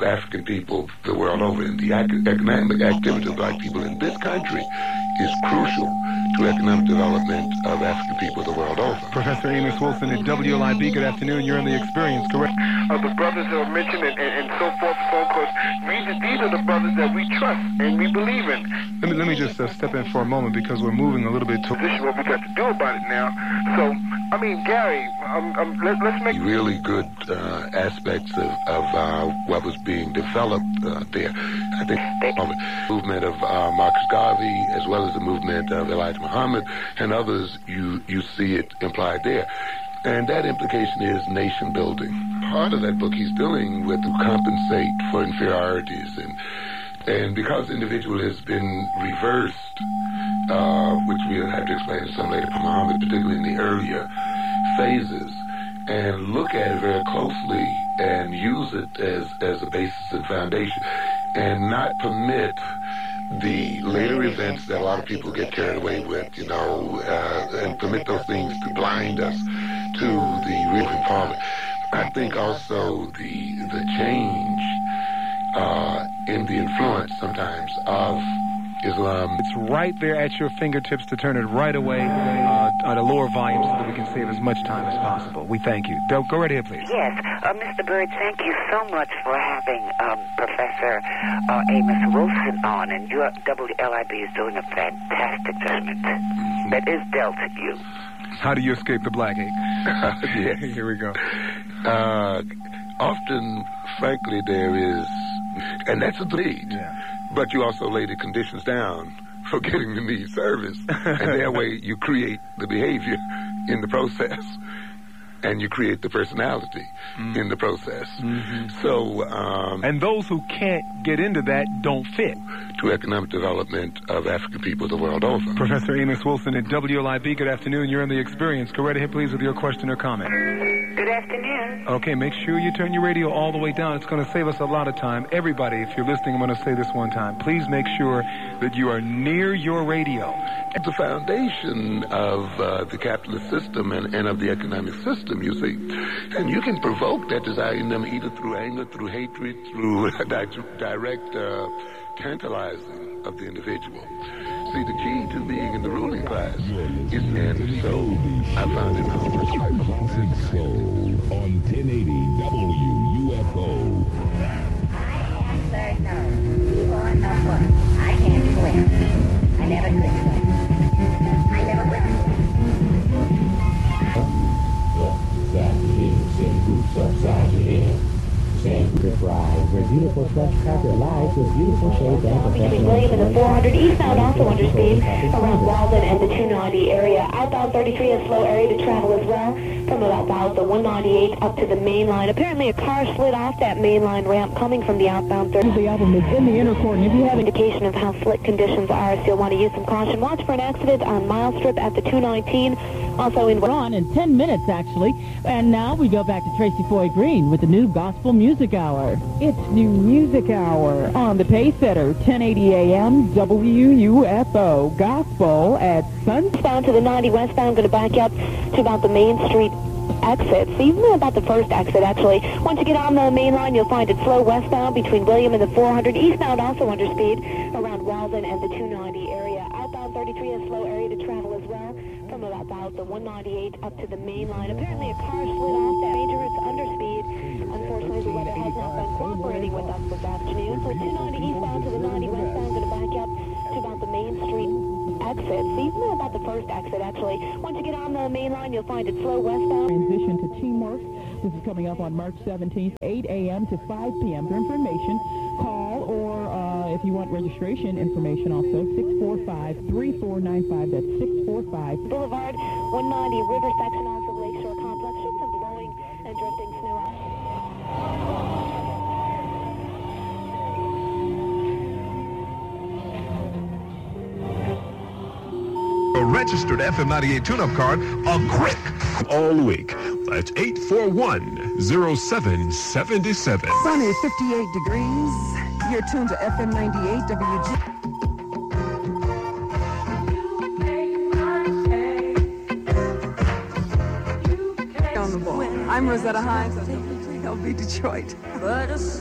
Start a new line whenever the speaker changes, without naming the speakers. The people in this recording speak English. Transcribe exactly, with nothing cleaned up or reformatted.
of African people the world over. And the ac- economic activity of black people in this country is crucial to economic development of African people the world over.
Professor Amos Wilson at W L I B, good afternoon. You're in the experience, correct?
Of the brothers that are mentioned and, and, and so forth and so forth. These, these are the brothers that we trust and we believe in.
Let me, let me just uh, step in for a moment because we're moving a little bit to...
This is what we got to do about it now. So, I mean, Gary, um, um, let, let's make...
Really good uh, aspects of, of uh, what was being developed uh, there. I think the movement of uh, Marcus Garvey, as well as the movement of Elijah Muhammad and others, you, you see it implied there. And that implication is nation building. Part of that book he's dealing with to compensate for inferiorities. And and because the individual has been reversed, uh, which we'll have to explain some later from Muhammad, particularly in the earlier phases, and look at it very closely and use it as, as a basis and foundation, and not permit the later events that a lot of people get carried away with, you know, uh, and permit those things to blind us to the real empowerment. I think also the the change uh, in the influence sometimes of Islam.
It's right there at your fingertips to turn it right away uh, at a lower volume so that we can save as much time as possible. We thank you. Go, go right ahead, please.
Yes. Uh, Mister Bird, thank you so much for having um, Professor uh, Amos Wilson on, and your W L I B is doing a fantastic judgment that is dealt at you.
How do you escape the black ache?
Yes.
Here we go.
Uh, often, frankly, there is, and that's a lead.
Yeah.
But you also lay the conditions down for getting the need service. And that way you create the behavior in the process. And you create the personality mm. in the process. Mm-hmm. So, um,
and those who can't get into that don't fit.
To economic development of African people the world over.
Professor Amos Wilson at W L I B, good afternoon. You're in the experience. Go right ahead, please, with your question or comment.
Good afternoon.
Okay, make sure you turn your radio all the way down. It's going to save us a lot of time. Everybody, if you're listening, I'm going to say this one time. Please make sure that you are near your radio.
It's the foundation of uh, the capitalist system and, and of the economic system, you see. And you can provoke that desire in them either through anger, through hatred, through direct uh, tantalizing of the individual. See, the key to being in the ruling class is, and so I found it hard.
Classic Soul on ten eighty W U F O.
I am sir, no. Or no, or. I can't swim. I never could swim. I never will.
Side your head, send groups upside your head.
Rise, where beautiful fresh carpet lies with beautiful shades and
Between
professional...
William and the four hundred eastbound also under speed around Walden and the two ninety area. Outbound thirty-three a slow area to travel as well from about the one ninety-eight up to the main line. Apparently a car slid off that main line ramp coming from the outbound thirty.
The album is in the inner court, and if you have an
indication of how slick conditions are, so you'll want to use some caution. Watch for an accident on Mile Strip at the two nineteen. Also in...
We're on in ten minutes, actually. And now we go back to Tracy Foy Green with the new Gospel Music Hour. It's New Music Hour on the Pacesetter, ten eighty A M W U F O. Gospel at sunset.
Down to the ninety westbound, going to back up to about the Main Street exit. So even about the first exit, actually. Once you get on the main line, you'll find it slow westbound between William and the four hundred. Eastbound also under speed around Walden and the two ninety area. Outbound thirty-three a slow area to travel as well from about the one ninety-eight up to the main line. Apparently a car slid off that major route under speed. Unfortunately, the weather has not been cooperating with us this afternoon. So two ninety eastbound to the ninety westbound, going to back up to about the Main Street exit. So even about the first exit, actually. Once you get on the main line, you'll find it slow westbound.
Transition to Teamwork. This is coming up on March seventeenth, eight A M to five P M For information, call or uh, if you want registration information also, six four five, three four nine five. That's six four five.
Boulevard, one ninety River section, also Lakeshore Complex. Just some blowing and drifting snow out.
A registered F M ninety-eight tune-up card, a quick all week. That's eight four one, zero seven seven seven.
Sunny, fifty-eight degrees. You're tuned to F M ninety-eight W G. On the ball. I'm Rosetta Hines of W G L B Detroit.